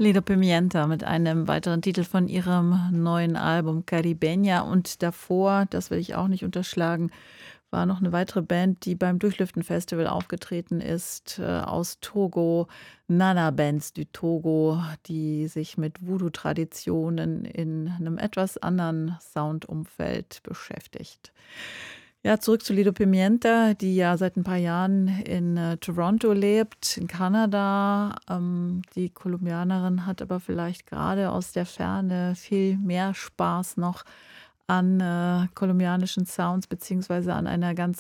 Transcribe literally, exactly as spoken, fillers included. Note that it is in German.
Lido Pimienta mit einem weiteren Titel von ihrem neuen Album Caribeña und davor, das will ich auch nicht unterschlagen, war noch 'ne weitere Band, die beim Durchlüften-Festival aufgetreten ist, äh, aus Togo, Nana Bands du Togo, die sich mit Voodoo-Traditionen in 'nem etwas anderen Soundumfeld beschäftigt. Ja, zurück zu Lido Pimienta, die ja seit 'n paar Jahren in, äh, Toronto lebt, in Kanada. Ähm, die Kolumbianerin hat aber vielleicht grade aus der Ferne viel mehr Spaß noch an, äh, kolumbianischen Sounds beziehungsweise an einer ganz